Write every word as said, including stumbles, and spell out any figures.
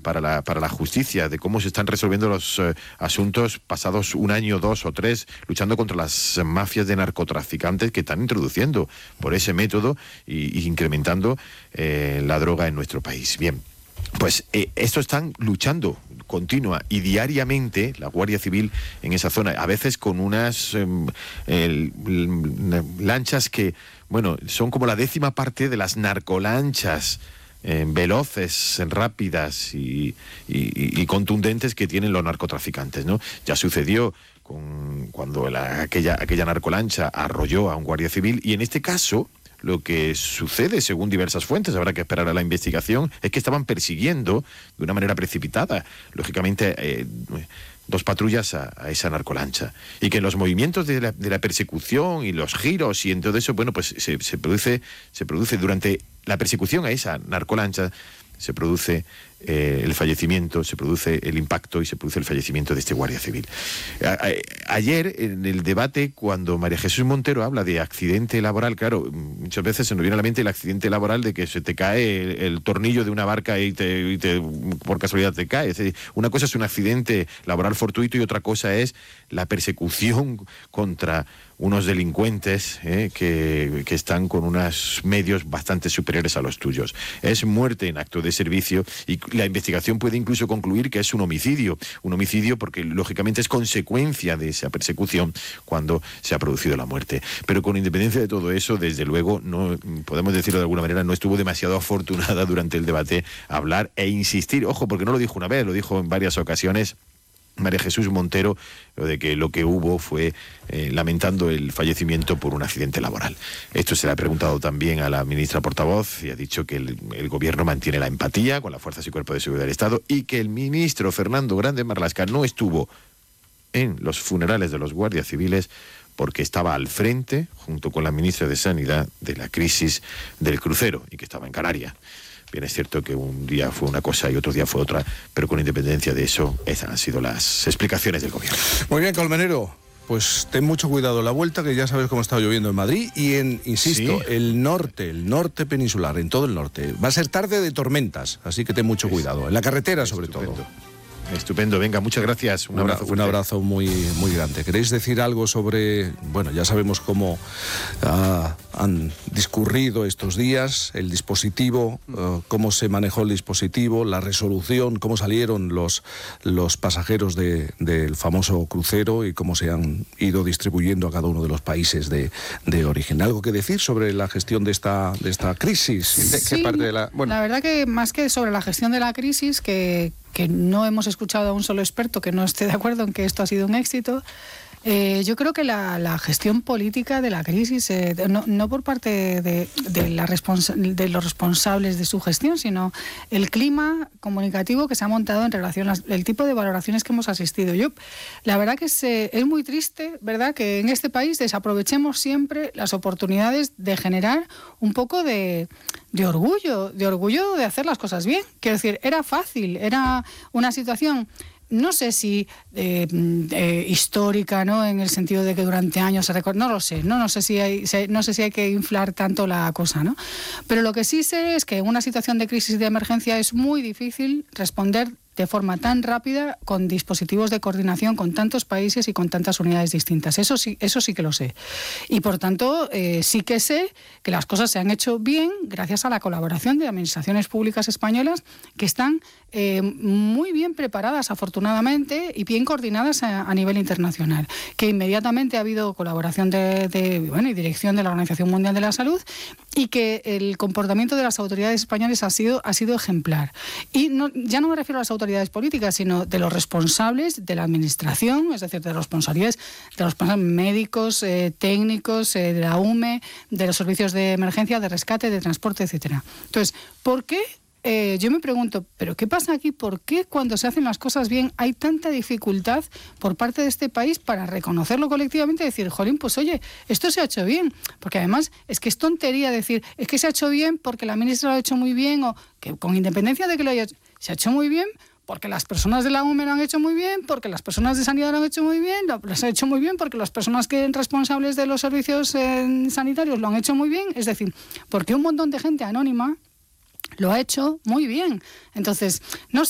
para la, para la justicia, de cómo se están resolviendo los eh, asuntos pasados un año, dos o tres, luchando contra las mafias de narcotraficantes que están introduciendo por ese método y, y incrementando eh, la droga en nuestro país. Bien, pues eh, estos están luchando continua y diariamente la Guardia Civil en esa zona, a veces con unas eh, eh, lanchas que, bueno, son como la décima parte de las narcolanchas eh, veloces, rápidas y, y, y contundentes que tienen los narcotraficantes, ¿no? Ya sucedió con, cuando la, aquella, aquella narcolancha arrolló a un guardia civil, y en este caso lo que sucede, según diversas fuentes, habrá que esperar a la investigación, es que estaban persiguiendo de una manera precipitada, lógicamente, eh, dos patrullas a, a esa narcolancha. Y que en los movimientos de la, de la persecución y los giros y en todo eso, bueno, pues se, se produce, se produce durante la persecución a esa narcolancha, se produce eh, el fallecimiento, se produce el impacto y se produce el fallecimiento de este guardia civil. A, a, ayer, en el debate, cuando María Jesús Montero habla de accidente laboral, claro, muchas veces se nos viene a la mente el accidente laboral de que se te cae el, el tornillo de una barca y, te, y te, por casualidad te cae. Es decir, una cosa es un accidente laboral fortuito y otra cosa es la persecución contra unos delincuentes eh, que, que están con unos medios bastante superiores a los tuyos. Es muerte en acto de servicio y la investigación puede incluso concluir que es un homicidio. Un homicidio porque lógicamente es consecuencia de esa persecución cuando se ha producido la muerte. Pero con independencia de todo eso, desde luego, no podemos decirlo de alguna manera, no estuvo demasiado afortunada durante el debate hablar e insistir. Ojo, porque no lo dijo una vez, lo dijo en varias ocasiones María Jesús Montero, lo de que lo que hubo fue eh, lamentando el fallecimiento por un accidente laboral. Esto se le ha preguntado también a la ministra portavoz y ha dicho que el, el gobierno mantiene la empatía con las fuerzas y cuerpos de seguridad del Estado y que el ministro Fernando Grande Marlaska no estuvo en los funerales de los guardias civiles porque estaba al frente, junto con la ministra de Sanidad, de la crisis del crucero y que estaba en Canarias. Bien, es cierto que un día fue una cosa y otro día fue otra, pero con independencia de eso, esas han sido las explicaciones del gobierno. Muy bien, Colmenero. Pues ten mucho cuidado la vuelta, que ya sabes cómo está lloviendo en Madrid y en, insisto, ¿sí? el norte, el norte peninsular, en todo el norte. Va a ser tarde de tormentas, así que ten mucho cuidado. En la carretera, sobre Estupendo. todo. Estupendo, venga, muchas gracias. Un abrazo, un abrazo muy, muy grande. ¿Queréis decir algo sobre, bueno, ya sabemos cómo uh, han discurrido estos días, el dispositivo, uh, cómo se manejó el dispositivo, la resolución, cómo salieron los, los pasajeros de, del famoso crucero y cómo se han ido distribuyendo a cada uno de los países de, de origen? ¿Algo que decir sobre la gestión de esta, de esta crisis? ¿De sí, qué parte de la, bueno. La verdad que más que sobre la gestión de la crisis, que que no hemos escuchado a un solo experto que no esté de acuerdo en que esto ha sido un éxito. Eh, yo creo que la, la gestión política de la crisis, eh, no, no por parte de, de, la responsa- de los responsables de su gestión, sino el clima comunicativo que se ha montado en relación al tipo de valoraciones que hemos asistido. Yo, la verdad que es, eh, es muy triste, ¿verdad?, que en este país desaprovechemos siempre las oportunidades de generar un poco de, de orgullo, de orgullo de hacer las cosas bien. Quiero decir, era fácil, era una situación, no sé si eh, eh, histórica, ¿no?, en el sentido de que durante años se recuerda, no lo sé, no, no sé si hay, no sé si hay que inflar tanto la cosa, ¿no? Pero lo que sí sé es que en una situación de crisis de emergencia es muy difícil responder de forma tan rápida con dispositivos de coordinación con tantos países y con tantas unidades distintas. Eso sí, eso sí que lo sé. Y por tanto, eh, sí que sé que las cosas se han hecho bien gracias a la colaboración de administraciones públicas españolas que están eh, muy bien preparadas, afortunadamente, y bien coordinadas a, a nivel internacional. Que inmediatamente ha habido colaboración de, de, bueno, y dirección de la Organización Mundial de la Salud, y que el comportamiento de las autoridades españolas ha sido, ha sido ejemplar. Y no, ya no me refiero a las autoridades políticas, sino de los responsables de la administración, es decir, de los responsables, de los responsables médicos, eh, técnicos, eh, de la U M E, de los servicios de emergencia, de rescate, de transporte, etcétera. Entonces, ¿por qué? Eh, yo me pregunto, ¿pero qué pasa aquí? ¿Por qué cuando se hacen las cosas bien hay tanta dificultad por parte de este país para reconocerlo colectivamente y decir, jolín, pues oye, esto se ha hecho bien? Porque además es que es tontería decir, es que se ha hecho bien porque la ministra lo ha hecho muy bien, o que con independencia de que lo haya hecho, se ha hecho muy bien porque las personas de la U M E lo han hecho muy bien, porque las personas de sanidad lo han hecho muy bien, lo, lo han hecho muy bien porque las personas que son responsables de los servicios eh, sanitarios lo han hecho muy bien. Es decir, porque un montón de gente anónima lo ha hecho muy bien. Entonces, no sé.